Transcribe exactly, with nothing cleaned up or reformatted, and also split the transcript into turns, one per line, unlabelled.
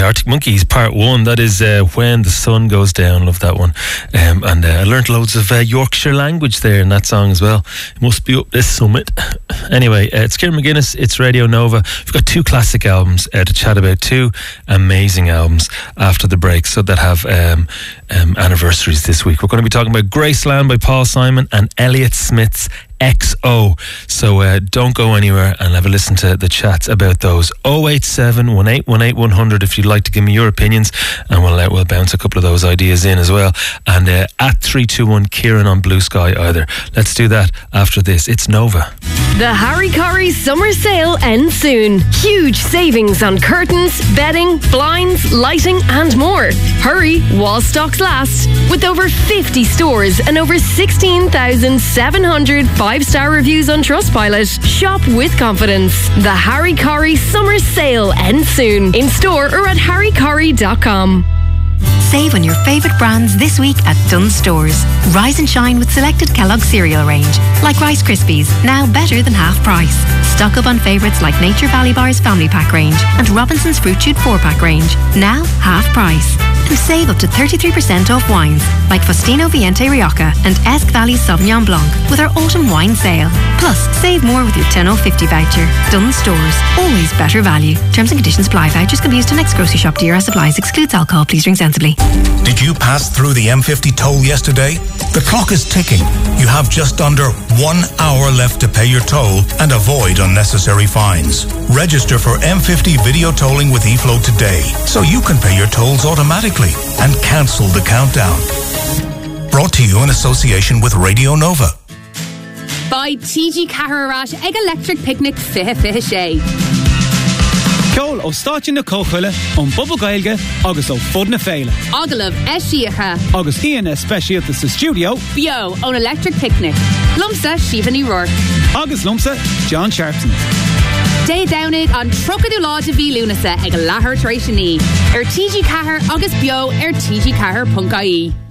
Arctic Monkeys Part one. That is uh, When the Sun Goes Down. Love that one. Um, and uh, I learnt loads of uh, Yorkshire language there in that song as well. It must be up this summit. Anyway, uh, it's Kieran McGuinness. It's Radio Nova. We've got two classic albums uh, to chat about. Two amazing albums after the break, so that have um, um, anniversaries this week. We're going to be talking about Graceland by Paul Simon and Elliott Smith's X O. So uh, don't go anywhere and have a listen to the chats about those. oh eight seven, one eight one eight, one hundred if you'd like to give me your opinions, and we'll uh, we'll bounce a couple of those ideas in as well. And uh, at three two one Kieran on Blue Sky either. Let's do that after this. It's Nova.
The Harry Corrie summer sale ends soon. Huge savings on curtains, bedding, blinds, lighting and more. Hurry while stocks last. With over fifty stores and over sixteen thousand seven hundred five-star reviews on Trustpilot. Shop with confidence. The Harry Corrie summer sale ends soon. In store or at harry corrie dot com.
Save on your favourite brands this week at Dunnes Stores. Rise and shine with selected Kellogg's cereal range, like Rice Krispies, now better than half price. Stock up on favourites like Nature Valley Bar's Family Pack range and Robinson's Fruit Shoot four pack range, now half price. And save up to thirty-three percent off wines like Faustino Viente Rioja and Esk Valley Sauvignon Blanc with our autumn wine sale. Plus, save more with your ten oh fifty voucher. Dunnes Stores, always better value. Terms and conditions apply. Vouchers can be used to next grocery shop. D R S applies. Excludes alcohol. Please drink sensibly.
Did you pass through the M fifty toll yesterday? The clock is ticking. You have just under one hour left to pay your toll and avoid unnecessary fines. Register for M fifty video tolling with eFlow today so you can pay your tolls automatically and cancel the countdown. Brought to you in association with Radio Nova.
By T G Cahararat Egg Electric Picnic Fihe Fihe Shay.
Ceol ó stáití na cóchuile ón Bubba Gaeilge agus ó Fud na Féile.
Agalamh Eisíocha.
Agus Ian Especialta sa studio.
Bio ón Electric Picnic. Lumsa Siobhan O'Rourke.
Agus lumsa John Sharpson.
Day Downig an Trocadú Láide Bhí Lúnasa ag a láthair tar éis ní. Ar T G Cahar agus bio ar T G Cahar dot I E.